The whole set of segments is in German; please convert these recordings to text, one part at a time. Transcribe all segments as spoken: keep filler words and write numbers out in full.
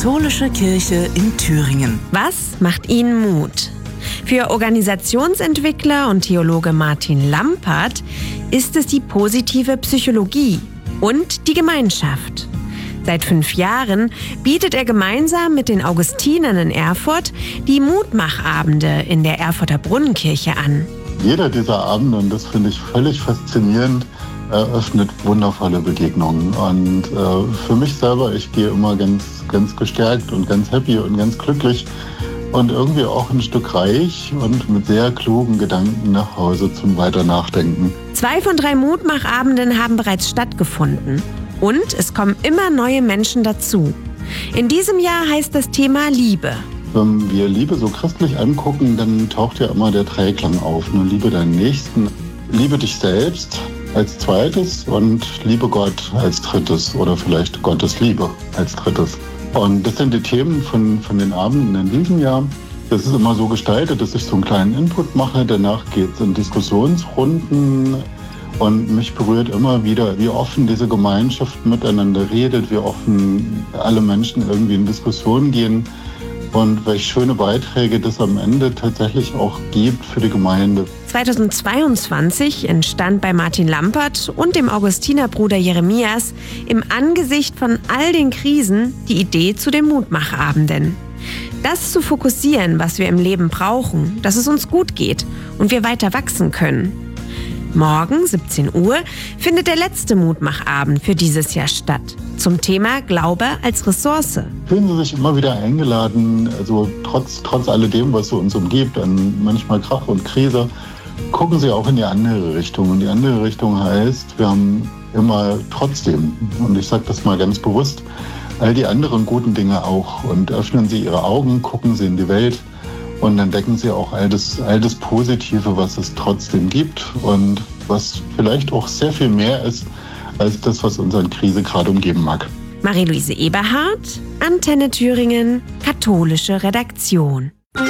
katholische Kirche in Thüringen. Was macht Ihnen Mut? Für Organisationsentwickler und Theologe Martin Lampert ist es die positive Psychologie und die Gemeinschaft. Seit fünf Jahren bietet er gemeinsam mit den Augustinern in Erfurt die Mutmachabende in der Erfurter Brunnenkirche an. Jeder dieser Abende, und das finde ich völlig faszinierend, eröffnet wundervolle Begegnungen. Und äh, für mich selber, ich gehe immer ganz, ganz gestärkt und ganz happy und ganz glücklich und irgendwie auch ein Stück reich und mit sehr klugen Gedanken nach Hause zum Weiter-Nachdenken. Zwei von drei Mutmachabenden haben bereits stattgefunden. Und es kommen immer neue Menschen dazu. In diesem Jahr heißt das Thema Liebe. Wenn wir Liebe so christlich angucken, dann taucht ja immer der Dreiklang auf. Ne? Liebe deinen Nächsten, liebe dich selbst als zweites und liebe Gott als drittes oder vielleicht Gottes Liebe als drittes. Und das sind die Themen von, von den Abenden in diesem Jahr. Das ist immer so gestaltet, dass ich so einen kleinen Input mache. Danach geht es in Diskussionsrunden. Und mich berührt immer wieder, wie offen diese Gemeinschaft miteinander redet, wie offen alle Menschen irgendwie in Diskussionen gehen und welche schöne Beiträge das am Ende tatsächlich auch gibt für die Gemeinde. zweitausendzweiundzwanzig entstand bei Martin Lampert und dem Augustinerbruder Jeremias im Angesicht von all den Krisen die Idee zu den Mutmachabenden. Das zu fokussieren, was wir im Leben brauchen, dass es uns gut geht und wir weiter wachsen können. Morgen, siebzehn Uhr, findet der letzte Mutmachabend für dieses Jahr statt. Zum Thema Glaube als Ressource. Fühlen Sie sich immer wieder eingeladen, also trotz, trotz alledem, was so uns umgibt, an manchmal Krach und Krise, gucken Sie auch in die andere Richtung. Und die andere Richtung heißt, wir haben immer trotzdem, und ich sage das mal ganz bewusst, all die anderen guten Dinge auch. Und öffnen Sie Ihre Augen, gucken Sie in die Welt. Und dann entdecken Sie auch all das, all das Positive, was es trotzdem gibt und was vielleicht auch sehr viel mehr ist, als das, was uns an Krise gerade umgeben mag. Marie-Louise Eberhardt, Antenne Thüringen, katholische Redaktion.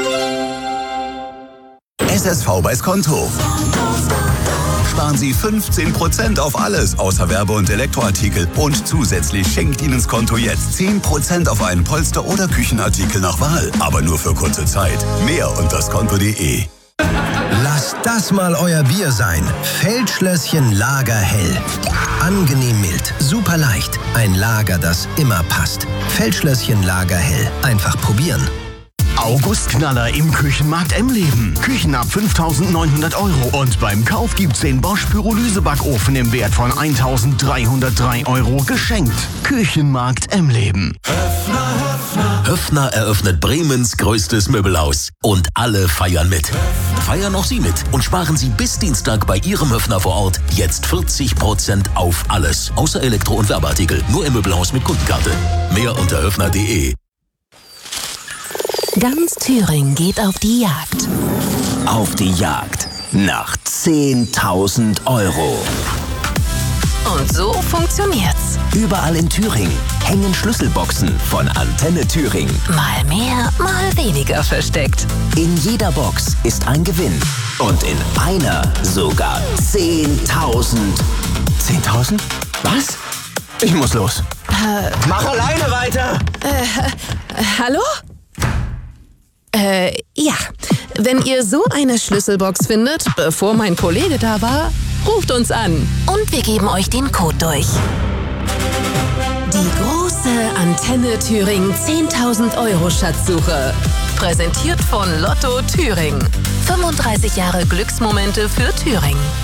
S S V bei Skonto. Sparen Sie fünfzehn Prozent auf alles außer Werbe- und Elektroartikel. Und zusätzlich schenkt Ihnen Skonto jetzt zehn Prozent auf einen Polster- oder Küchenartikel nach Wahl. Aber nur für kurze Zeit. Mehr unter skonto punkt de. Lasst das mal euer Bier sein. Feldschlösschen Lagerhell. Angenehm mild, super leicht. Ein Lager, das immer passt. Feldschlösschen Lagerhell. Einfach probieren. August-Knaller im Küchenmarkt Emleben. Küchen ab fünftausendneunhundert Euro. Und beim Kauf gibt's den Bosch Pyrolysebackofen im Wert von eintausenddreihundertdrei Euro geschenkt. Küchenmarkt Emleben. Höffner eröffnet Bremens größtes Möbelhaus. Und alle feiern mit. Feiern auch Sie mit und sparen Sie bis Dienstag bei Ihrem Höffner vor Ort jetzt vierzig Prozent auf alles. Außer Elektro- und Werbeartikel. Nur im Möbelhaus mit Kundenkarte. Mehr unter höffner punkt de. Ganz Thüringen geht auf die Jagd. Auf die Jagd nach zehntausend Euro. Und so funktioniert's. Überall in Thüringen hängen Schlüsselboxen von Antenne Thüringen. Mal mehr, mal weniger versteckt. In jeder Box ist ein Gewinn. Und in einer sogar zehntausend. zehntausend? Was? Ich muss los. Äh, Mach alleine weiter! Äh, hallo? Äh, ja. Wenn ihr so eine Schlüsselbox findet, bevor mein Kollege da war, ruft uns an. Und wir geben euch den Code durch. Die große Antenne Thüringen zehntausend Euro Schatzsuche. Präsentiert von Lotto Thüringen. fünfunddreißig Jahre Glücksmomente für Thüringen.